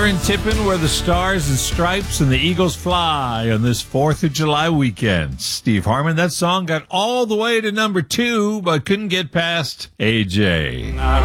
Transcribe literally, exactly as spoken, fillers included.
Aaron Tippin, where the stars and stripes and the eagles fly on this fourth of July weekend. Steve Harmon, that song got all the way to number two, but couldn't get past A J.